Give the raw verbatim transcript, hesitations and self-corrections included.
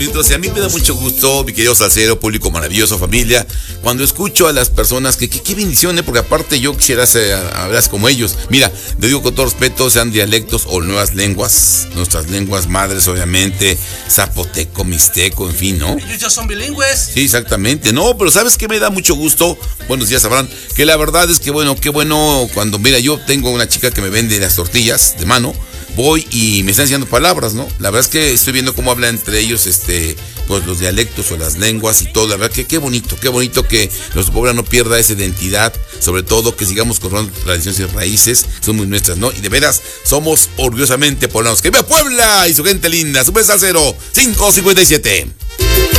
Entonces, a mí me da mucho gusto, mi querido salsero, público maravilloso, familia, cuando escucho a las personas que, que qué bendición, ¿eh? Porque aparte yo quisiera ser, hablar como ellos. Mira, te digo con todo respeto, sean dialectos o nuevas lenguas, nuestras lenguas madres, obviamente, zapoteco, mixteco, en fin, ¿no? Ellos ya son bilingües. Sí, exactamente. No, pero ¿sabes qué me da mucho gusto? Buenos días, sabrán, que la verdad es que, bueno, qué bueno cuando, mira, yo tengo una chica que me vende las tortillas de mano. Voy y me están enseñando palabras, ¿no? La verdad es que estoy viendo cómo hablan entre ellos, este, pues los dialectos o las lenguas y todo. La verdad que qué bonito, qué bonito que nuestro pueblo no pierda esa identidad, sobre todo que sigamos conservando tradiciones y raíces, son muy nuestras, ¿no? Y de veras, somos orgullosamente poblanos. ¡Que viva Puebla y su gente linda! ¡Su salsero! cinco cincuenta y siete.